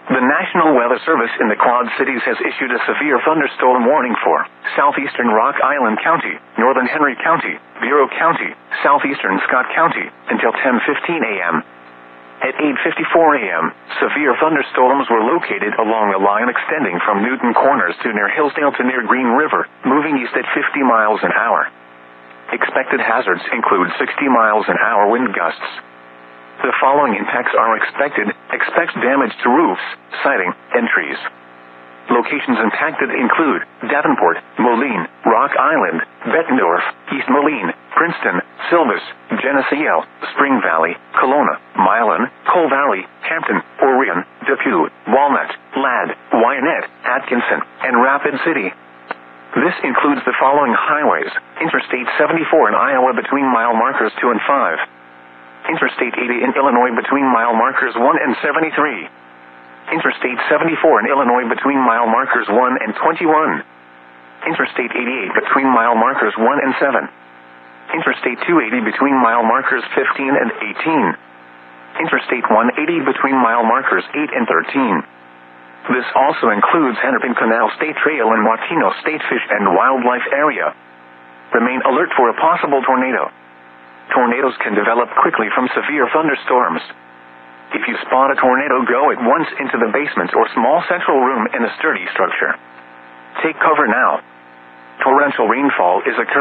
The National Weather Service in the Quad Cities has issued a severe thunderstorm warning for southeastern Rock Island County, northern Henry County, Bureau County, southeastern Scott County, until 10:15 a.m. At 8:54 a.m., severe thunderstorms were located along a line extending from Newton Corners to near Hillsdale to near Green River, moving east at 50 miles an hour. Expected hazards include 60 miles an hour wind gusts. The following impacts are expected. Expect damage to roofs, siding, and trees. Locations impacted include Davenport, Moline, Rock Island, Bettendorf, East Moline, Princeton, Silvis, Geneseo, Spring Valley, Kelowna, Milan, Coal Valley, Hampton, Orion, Depew, Walnut, Ladd, Wyanett, Atkinson, and Rapid City. This includes the following highways: Interstate 74 in Iowa between mile markers 2 and 5. Interstate 80 in Illinois between mile markers 1 and 73. Interstate 74 in Illinois between mile markers 1 and 21. Interstate 88 between mile markers 1 and 7. Interstate 280 between mile markers 15 and 18. Interstate 180 between mile markers 8 and 13. This also includes Hennepin Canal State Trail and Martino State Fish and Wildlife Area. Remain alert for a possible tornado. Tornadoes can develop quickly from severe thunderstorms. If you spot a tornado, go at once into the basement or small central room in a sturdy structure. Take cover now. Torrential rainfall is occurring.